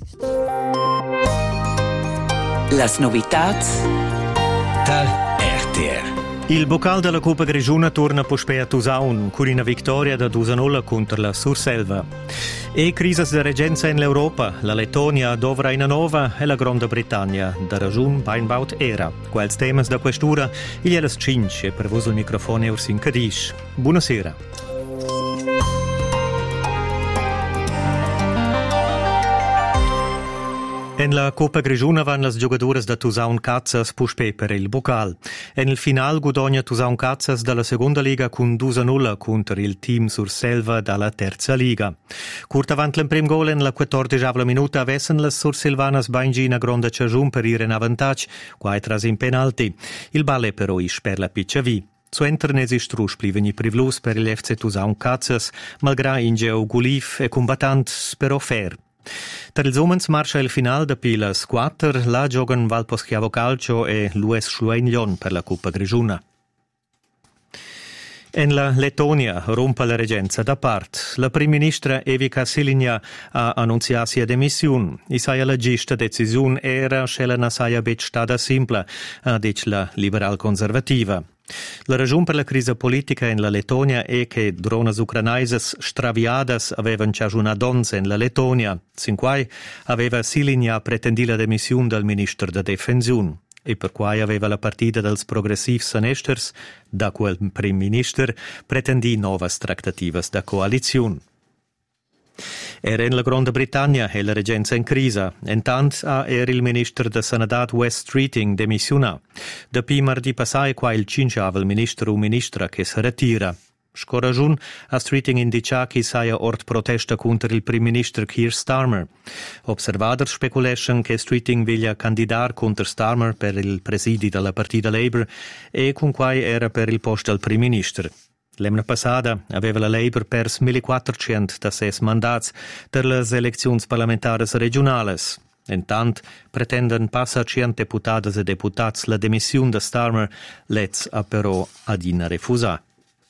Las novitats da RTR. Il bocal della Coppa Grigiuna torna a Tusaun con una vittoria da 2-0 contro la Surselva. E crisi di reggenza in Europa, la Lettonia dovra in nova e la Grande Britannia da ragione Beinbaut era. Quels temas da quest'ora, il è le 5 e per voi il microfono è Ursin Cadish. Buonasera. En la Coppa Grigiuna van las giocadoras da Tusaun Cazzas puspé per il bocal. En il final guadagna Tusaun Cazzas dalla seconda liga con 2-0 contro il team Surselva dalla terza liga. Curt avant l'emprim gol en la 14ª minuta avessen las sursilvanas baingi una grande cagiun per ir in avantage, quai tras in penalti. Il balle però is per la picciavi. Suenter ne esistrusch pliveni privlus per il FC Tusaun Cazzas, malgrà ingeu guliv e combattant però fair. Per ils umens marcha il final da pilas 4, la giogan Valposchiavo Calcio e l'US Schluein-Lyon per la Coppa Grigiuna. En la Lettonia rompa la reggenza da part. La prim ministra Evika Silinja ha annunziato sia demissiun. I saia la gista decisiun era scella saia bet stada simpla, ha dit la liberal conservativa. La ragione per la crisi politica in la Lettonia è che drones ucranaises straviadas avevan ciasuna donza in la Lettonia, sin quai aveva Silinja pretendi la demissione del ministro da Defensiun. E per quai aveva la partita dels progressivs sanesters, da quel prim minister, pretendi novas tractativas da coalizione. Era in la Grande Britannia e la reggenza in crisi. Intant era il ministro da Sanadat West Streeting demissiona. Da pi mardi passai qua il cinciava il ministro o ministra che si ritira. Scorajun a Streeting indicia che saia ort protesta contro il prim ministro Keir Starmer. Observador speculation che Streeting voglia candidare contro Starmer per il presidi della partita Labour e con quai era per il posto del prim ministro. L'emna passada aveva la Labour pers 1400 da 6 mandats per les eleczions parlamentares regionales. Intant pretenden passa 100 deputadas e deputats la demissione da Starmer, lez ha però adina refusà.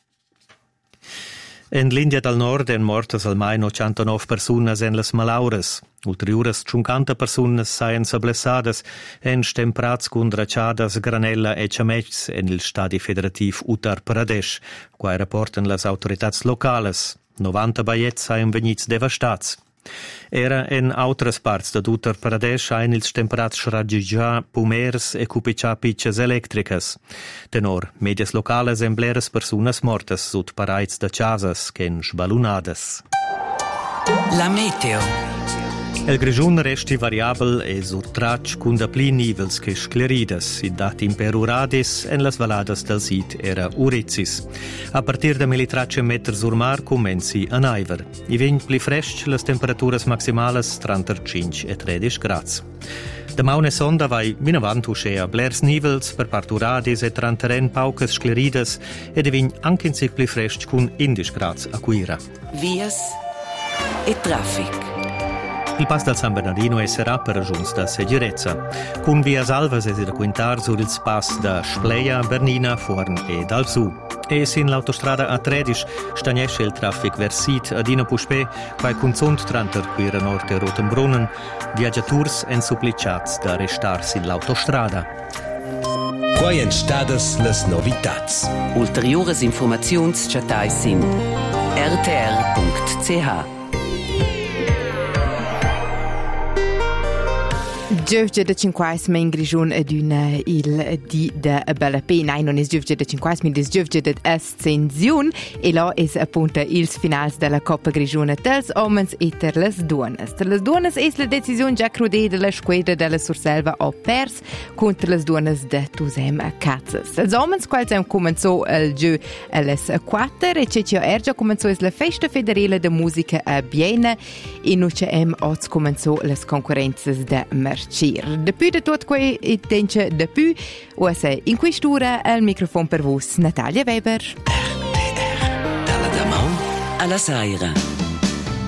En l'India del Nord en mortes almeno 89 personas en les malaures. Ulteriores 50 personas saien sablessadas en stemprats con raciadas, granella e ciamets en il stadi federativ Uttar Pradesh, quai rapporten las autoritats locales. 90 baiets saien vegnits devastats. Era en autres parts de Uttar Pradesh hain ils temperats sraggigià pumers e cupiccià picces electricas. Tenor, medias locales en bleres personas mortas sut paraiz de casas chen sbalunades. La meteo. El Grigiun resti variabel e surtrac cun da pli nivels che scleridas, id dat imperuradis en las valadas del sit era urizzis. A partir de 1.300 metri sur mar comenzi a naiver. I vegn pli fresc, las temperaturas maximales 35 e 13 grads. Da maune sonda vai min avant uscea blers nivels per parturadis e tranteren paucas scleridas e devegn anche in sig pli fresc cun 11 grads a cuira. Vias e traffic. Il pass del San Bernardino sarà per ragions da segurezza. Con via Salvas è da quintar sur il pass da Spleia, Bernina, Forn e Dalsu. E sin l'autostrada A13 stagnesce il traffic vers Sid ad Ina Puspé, quai consont tranter quira nord e Rotenbrunnen, viaggiaturs en supplicats da restar sin l'autostrada. Quai en stadas las novitats. Ulteriores informaziuns chatai sin rtr.ch. Giövge da 5 in Grigiun ed una il di da bella pena non es giövge da 5 min des giövge da ascensiun e là es appunto ils finals della Coppa Grigiuna dels omens e ter las duonas. Per las duonas es la decisione già crudè della squadra della Surselva a pers contro las duonas de Tusem Cazzas. Els omens quals hem començò el giù alles 4 e c'è ergia començò es la festa federale de musica a Biena e nu c'è oz començò las concorrenze de mercir. Depui de tot quei e tenche depui usa in quest'ora al microfono per vos Natalia Weber. RTR. Dalla Damau alla Saira.